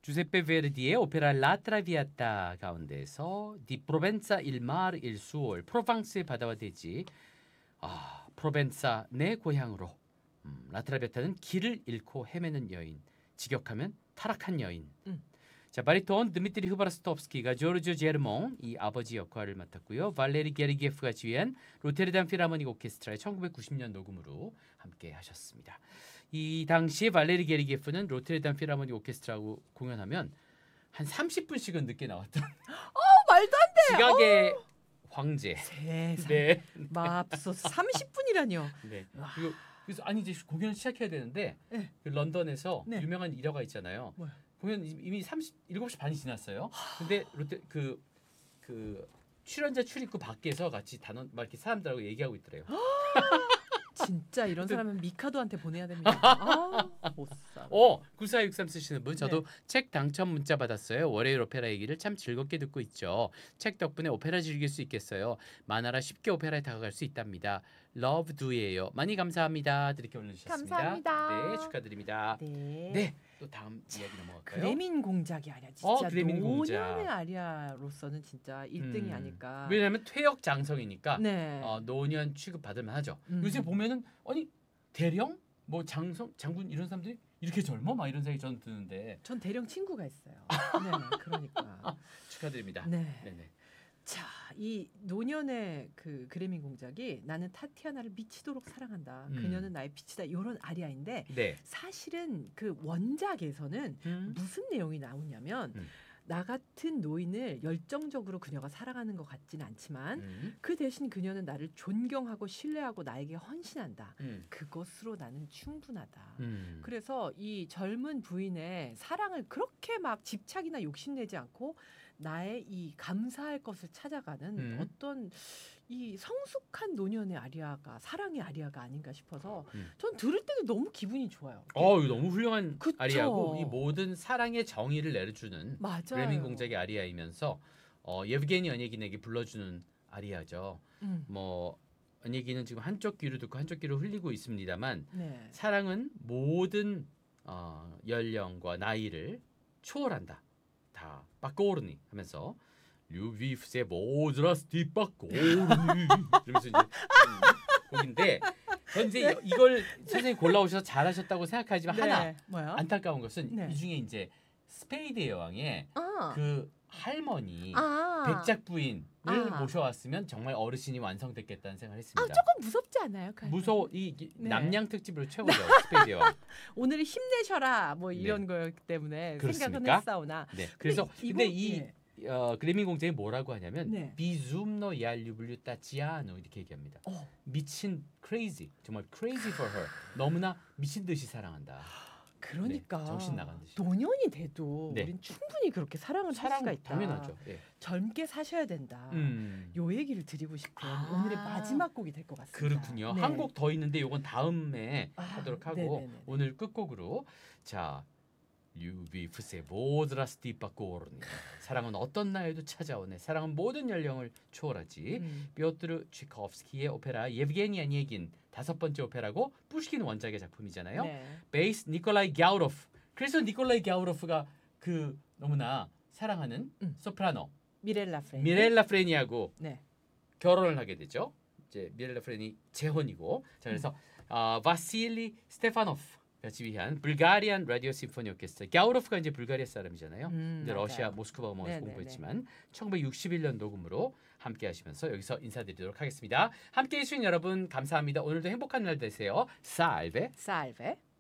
주세페 베르디의 오페라 라 트라비아타 가운데서 디 프로벤사 il mar il suol 프로방스의 바다와 대지 프로벤사 내 고향으로 라트라비아타는 길을 잃고 헤매는 여인 직역하면 타락한 여인 자 바리톤 드미트리 흐바라스토프스키가 조르조 제르몽 이 아버지 역할을 맡았고요. 발레리 게르기예프가 지휘한 로테르담 필하모닉 오케스트라의 1990년 녹음으로 함께 하셨습니다. 이 당시에 발레리 게르기예프는 로테르담 필하모닉 오케스트라하고 공연하면 한 30분씩은 늦게 나왔던 말도 안 돼. 지각의 황제. 세상. 네. 맙소사 30분이라뇨. 네. 그리고 그래서 아니 이제 공연 시작해야 되는데 네. 그 런던에서 네. 유명한 일화가 있잖아요. 뭐야? 공연 이미 7시 반이 지났어요. 근데 롯데 그 출연자 출입구 밖에서 같이 막 이렇게 사람들하고 얘기하고 있더래요. 진짜 이런 사람은 미카도한테 보내야 됩니다. 못 살아. 9463 쓰시는 분 저도 네. 책 당첨 문자 받았어요. 월요일 오페라 얘기를 참 즐겁게 듣고 있죠. 책 덕분에 오페라 즐길 수 있겠어요. 만화라 쉽게 오페라에 다가갈 수 있답니다. 러브두예요. 많이 감사합니다. 이렇게 올려주셨습니다. 감사합니다. 네, 축하드립니다. 네. 네, 또 다음 이야기 넘어갈까요? 그레민 공작이 아니야. 진짜 그레민 공작. 노년의 아리아로서는 진짜 1등이 아닐까. 왜냐하면 퇴역 장성이니까 네. 노년 취급 받을만 하죠. 요새 보면은 아니 대령 뭐 장군 이런 사람들이 이렇게 젊어? 막 이런 생각이 저는 드는데. 전 대령 친구가 있어요. 네, 그러니까. 축하드립니다. 네. 네네. 자, 이 노년의 그 그레민 공작이 나는 타티아나를 미치도록 사랑한다. 그녀는 나의 빛이다. 이런 아리아인데 네. 사실은 그 원작에서는 무슨 내용이 나오냐면 나 같은 노인을 열정적으로 그녀가 사랑하는 것 같지는 않지만 그 대신 그녀는 나를 존경하고 신뢰하고 나에게 헌신한다. 그것으로 나는 충분하다. 그래서 이 젊은 부인의 사랑을 그렇게 막 집착이나 욕심내지 않고 나의 이 감사할 것을 찾아가는 어떤 이 성숙한 노년의 아리아가 사랑의 아리아가 아닌가 싶어서 전 들을 때도 너무 기분이 좋아요. 이거 너무 훌륭한 그쵸? 아리아고 이 모든 사랑의 정의를 내려주는 맞아요. 그레민 공작의 아리아이면서 예브게니 언예긴에게 불러주는 아리아죠. 뭐 언예긴은 지금 한쪽 귀로 듣고 한쪽 귀로 흘리고 있습니다만 네. 사랑은 모든 연령과 나이를 초월한다. 다 빠꼬르니 하면서 류비프세 모드라스티 빠꼬르니 이러면서 이제 곡인데 전 이제 이걸 선생님 골라오셔서 잘하셨다고 생각하지만 네. 하나 뭐요? 안타까운 것은 네. 이 중에 이제 스페이드의 여왕의 그 할머니 백작 부인을 모셔왔으면 정말 어르신이 완성됐겠다는 생각을 했습니다. 조금 무섭지 않아요? 그 무서워 네. 남양 특집으로 최고죠. 스페이드 여왕. 오늘 힘내셔라 뭐 이런 거였기 때문에 그렇습니까? 생각은 했사오나. 네. 그래서 근데 이 네. 그레민 공작이 뭐라고 하냐면 네. 비줌노 얄류블류따 지아노 이렇게 얘기합니다. 미친 crazy 정말 crazy for her 너무나 미친 듯이 사랑한다. 그러니까 네, 정신 나간 듯이. 노년이 돼도 네. 우린 충분히 그렇게 사랑을 할 수가 있다. 당연하죠. 예. 젊게 사셔야 된다. 요 얘기를 드리고 싶은 오늘의 마지막 곡이 될 것 같습니다. 그렇군요. 네. 한 곡 더 있는데 이건 다음에 하도록 하고 네네네네. 오늘 끝곡으로 자 류비프세 모드라스티 빠꼬르니 사랑은 어떤 나이도 찾아오네. 사랑은 모든 연령을 초월하지. 뾰트르 치코프스키의 오페라 예브게니 언예긴 5번째 오페라고 푸시킨 원작의 작품이잖아요. 네. 베이스 니콜라이 갸우로프. 그래서 니콜라이 갸우로프가 그 너무나 사랑하는 소프라노 미렐라 프레니하고 네. 결혼을 하게 되죠. 이제 미렐라 프레니 재혼이고. 자 그래서 바실리 스테파노프가 지휘한 불가리안 라디오 심포니 오케스트라. 갸우로프가 이제 불가리아 사람이잖아요. 근데 맞아요. 러시아 모스크바 음악에서 네네네. 공부했지만 1961년 녹음으로 함께 하시면서 여기서 인사드리도록 하겠습니다. 함께 해주신 여러분 감사합니다. 오늘도 행복한 날 되세요. 살베. 살베.